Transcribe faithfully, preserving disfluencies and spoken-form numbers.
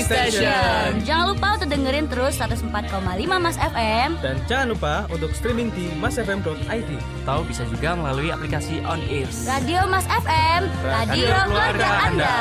Station. Jangan lupa untuk dengerin terus seratus empat koma lima Mas F M. Dan jangan lupa untuk streaming di mas f m dot i d. Atau bisa juga melalui aplikasi On Air. Radio Mas F M, radio keluarga Anda.